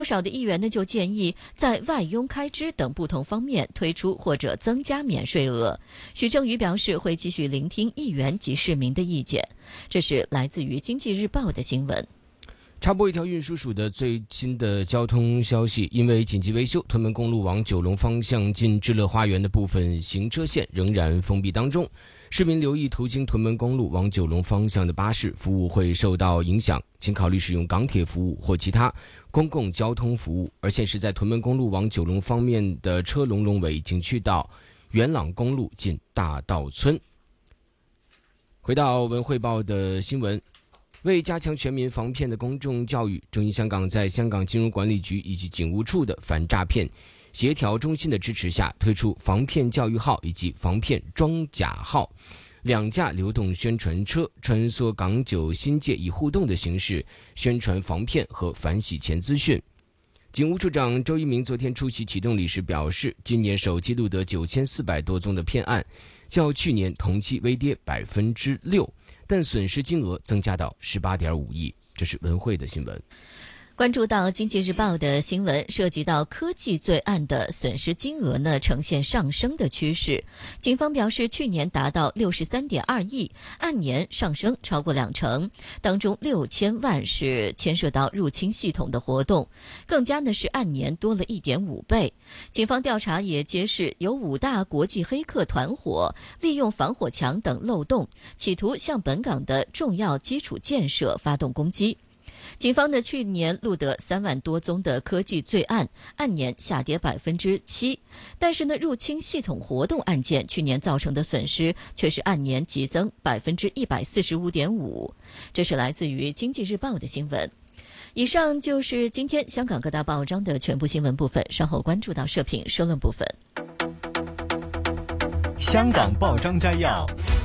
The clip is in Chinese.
不少的议员呢就建议在外佣开支等不同方面推出或者增加免税额。许正宇表示会继续聆听议员及市民的意见。这是来自于《经济日报》的新闻。 插播一条运输署的最新的交通消息，因为紧急维修，屯门公路往九龙方向近智乐花园的部分行车线仍然封闭当中。市民留意途经屯门公路往九龙方向的巴士服务会受到影响，请考虑使用港铁服务或其他公共交通服务。而现时在屯门公路往九龙方面的车龙尾已经去到元朗公路近大道村。回到文汇报的新闻，为加强全民防骗的公众教育，中英香港在香港金融管理局以及警务处的反诈骗协调中心的支持下，推出防骗教育号以及防骗装甲号2架流动宣传车，穿梭港九新界，以互动的形式宣传防骗和反洗钱资讯。警务处长周一鸣昨天出席启动礼时表示，今年首季录得9400多宗的骗案，较去年同期微跌6%，但损失金额增加到18.5亿。这是文汇的新闻。 关注到《经济日报》的新闻，涉及到科技罪案的损失金额呢呈现上升的趋势。警方表示，去年达到63.2亿，按年上升超过20%，当中6000万是牵涉到入侵系统的活动，更加呢是按年多了1.5倍。警方调查也揭示，有5大国际黑客团伙利用防火墙等漏洞，企图向本港的重要基础建设发动攻击。警方呢去年录得3万多宗的科技罪案，按年下跌7%，但是呢入侵系统活动案件去年造成的损失却是按年急增145.5%。这是来自于《经济日报》的新闻。以上就是今天香港各大报章的全部新闻部分，稍后关注到社评社论部分。 香港报章摘要。